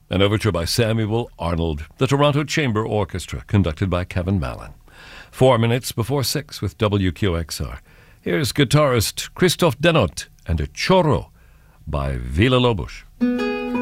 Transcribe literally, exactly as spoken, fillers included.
An overture by Samuel Arnold, the Toronto Chamber Orchestra, conducted by Kevin Mallon. Four minutes before six with W Q X R. Here's guitarist Christophe Denot and a Choro by Villa Lobos.